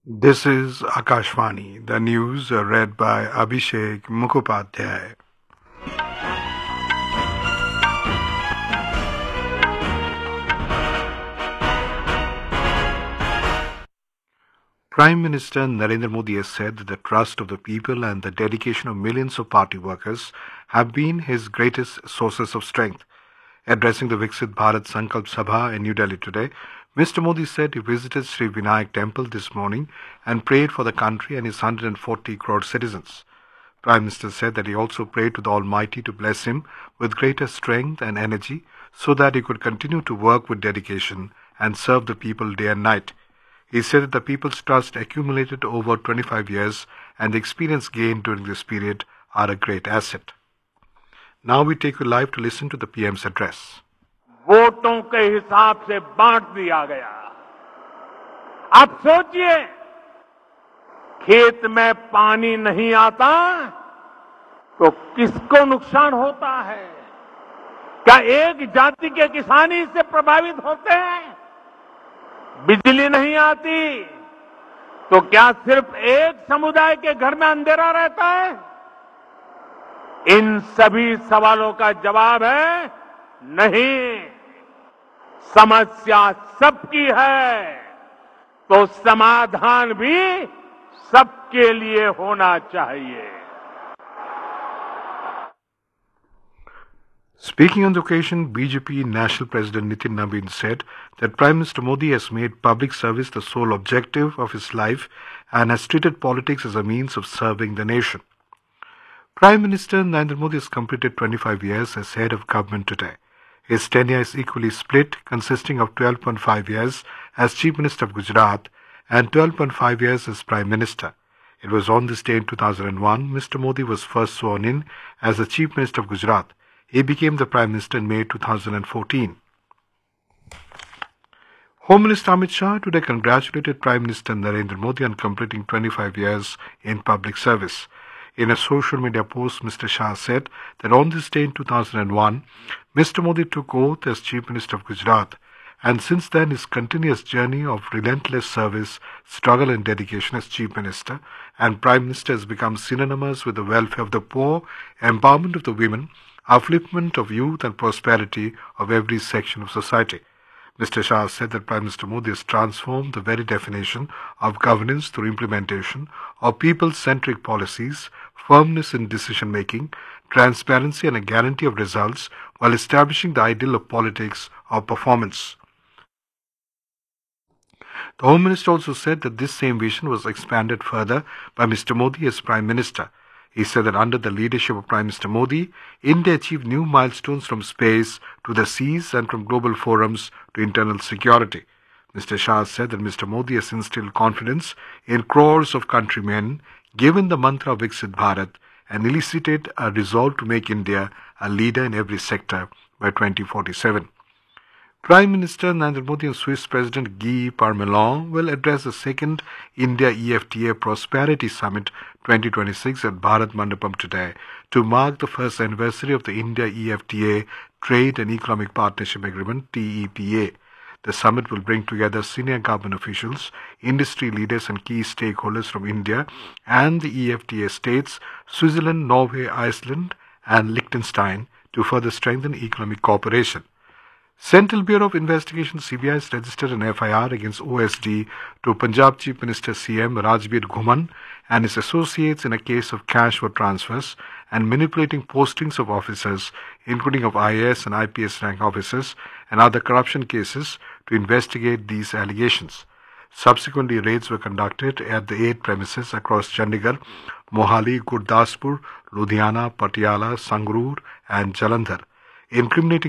This is Akashvani, the news read by Abhishek Mukhopadhyay. Prime Minister Narendra Modi has said that the trust of the people and the dedication of millions of party workers have been his greatest sources of strength. Addressing the Viksit Bharat Sankalp Sabha in New Delhi today, Mr. Modi said he visited Sri Vinayak Temple this morning and prayed for the country and its 140 crore citizens. Prime Minister said that he also prayed to the Almighty to bless him with greater strength and energy so that he could continue to work with dedication and serve the people day and night. He said that the people's trust accumulated over 25 years and the experience gained during this period are a great asset. Now we take you live to listen to the PM's address. वोटों के हिसाब से बांट दिया गया। आप सोचिए, खेत में पानी नहीं आता तो किसको नुकसान होता है? क्या एक जाति के किसान ही इससे प्रभावित होते हैं? बिजली नहीं आती तो क्या सिर्फ एक समुदाय के घर में अंधेरा रहता है? इन सभी सवालों का जवाब है नहीं। समस्या सबकी है तो समाधान भी सबके लिए होना चाहिए। Speaking on the occasion, BJP National President Nitin Nabin said that Prime Minister Modi has made public service the sole objective of his life and has treated politics as a means of serving the nation. Prime Minister Narendra Modi has completed 25 years as head of government today. His tenure is equally split, consisting of 12.5 years as Chief Minister of Gujarat and 12.5 years as Prime Minister. It was on this day in 2001 Mr. Modi was first sworn in as the Chief Minister of Gujarat. He became the Prime Minister in May 2014. Home Minister Amit Shah today congratulated Prime Minister Narendra Modi on completing 25 years in public service. In a social media post, Mr. Shah said that on this day in 2001, Mr. Modi took oath as Chief Minister of Gujarat, and since then his continuous journey of relentless service, struggle and dedication as Chief Minister and Prime Minister has become synonymous with the welfare of the poor, empowerment of the women, upliftment of youth and prosperity of every section of society. Mr. Shah said that Prime Minister Modi has transformed the very definition of governance through implementation of people-centric policies, firmness in decision-making, transparency and a guarantee of results while establishing the ideal of politics of performance. The Home Minister also said that this same vision was expanded further by Mr. Modi as Prime Minister. He said that under the leadership of Prime Minister Modi, India achieved new milestones from space to the seas and from global forums to internal security. Mr. Shah said that Mr. Modi has instilled confidence in crores of countrymen, given the mantra of Viksit Bharat, and elicited a resolve to make India a leader in every sector by 2047. Prime Minister Narendra Modi and Swiss President Guy Parmelin will address the second India EFTA Prosperity Summit 2026 at Bharat Mandapam today to mark the first anniversary of the India EFTA Trade and Economic Partnership Agreement TEPA. The summit will bring together senior government officials, industry leaders and key stakeholders from India and the EFTA states, Switzerland, Norway, Iceland and Liechtenstein to further strengthen economic cooperation. Central Bureau of Investigation CBI has registered an FIR against OSD to Punjab Chief Minister CM Rajbir Ghuman and his associates in a case of cash for transfers and manipulating postings of officers, including of IAS and IPS rank officers, and other corruption cases to investigate these allegations. Subsequently, raids were conducted at the 8 premises across Chandigarh, Mohali, Gurdaspur, Ludhiana, Patiala, Sangrur and Jalandhar, incriminating